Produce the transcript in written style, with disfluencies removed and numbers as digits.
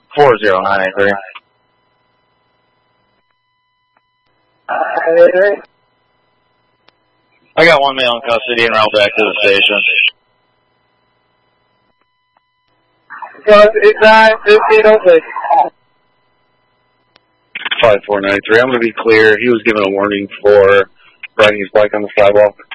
40983. I got one male in custody and route back to the station. It's 9-1506. 5493. I'm going to be clear. He was given a warning for riding his bike on the sidewalk.